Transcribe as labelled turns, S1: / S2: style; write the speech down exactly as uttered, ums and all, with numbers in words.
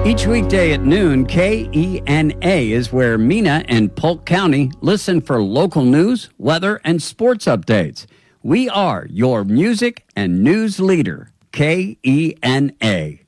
S1: Each weekday at noon, K E N A is where Mena and Polk County listen for local news, weather, and sports updates. We are your music and news leader, K E N A.